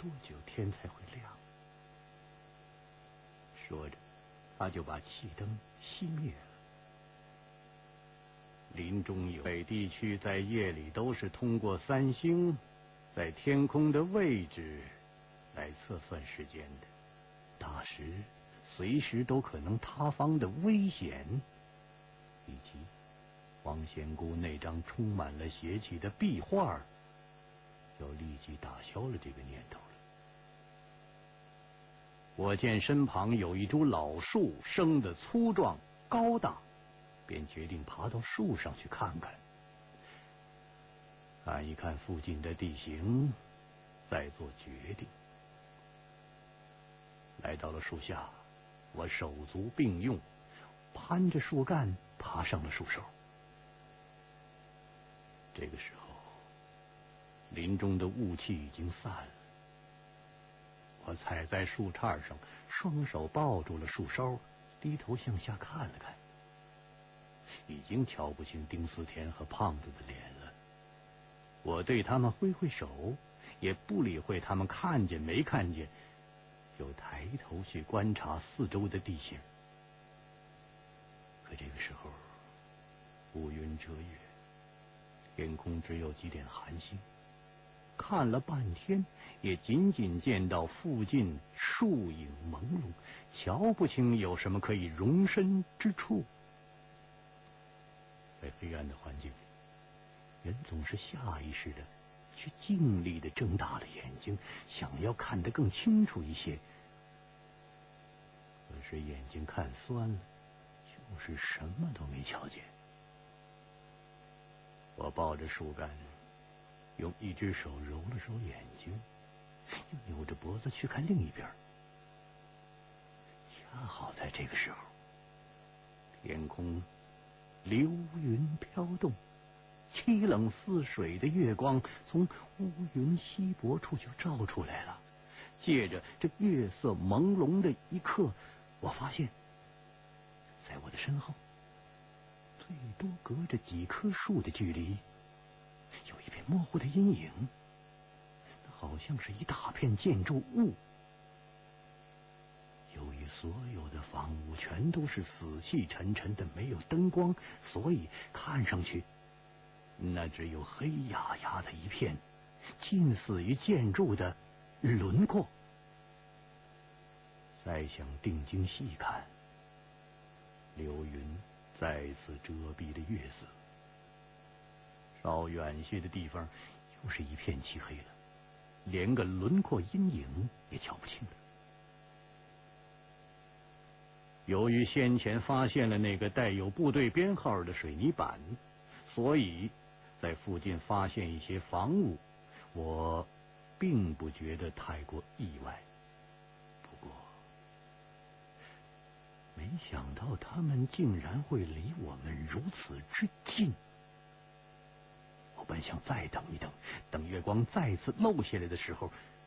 多久天才会亮？说着，他就把气灯熄灭了。林中有北地区在夜里都是通过三星在天空的位置来测算时间的，大时随时都可能塌方的危险，以及黄仙姑那张充满了邪气的壁画，就立即打消了这个念头了。我见身旁有一株老树，生得粗壮高大，便决定爬到树上去看看，看一看附近的地形，再做决定。来到了树下，我手足并用，攀着树干爬上了树梢。这个时候，林中的雾气已经散了。我踩在树杈上，双手抱住了树梢，低头向下看了看，已经瞧不清丁思甜和胖子的脸了。我对他们挥挥手，也不理会他们看见没看见，就抬头去观察四周的地形。可这个时候，乌云遮月，天空只有几点寒星，看了半天，也仅仅见到附近树影朦胧，瞧不清有什么可以容身之处。在黑暗的环境里，人总是下意识的去尽力的睁大了眼睛，想要看得更清楚一些。可是眼睛看酸了，就是什么都没瞧见。我抱着树干，用一只手揉了揉眼睛，又扭着脖子去看另一边。恰好在这个时候，天空流云飘动，凄冷似水的月光从乌云稀薄处就照出来了。借着这月色朦胧的一刻，我发现在我的身后，最多隔着几棵树的距离，有一片模糊的阴影，好像是一大片建筑物。由于所有的房屋全都是死气沉沉的，没有灯光，所以看上去那只有黑压压的一片，近似于建筑的轮廓。再想定睛细看，流云再次遮蔽了月色，稍远些的地方又是一片漆黑了，连个轮廓阴影也瞧不清了。由于先前发现了那个带有部队编号的水泥板，所以在附近发现一些房屋，我并不觉得太过意外。不过没想到他们竟然会离我们如此之近。我本想再等一等，等月光再次漏下来的时候，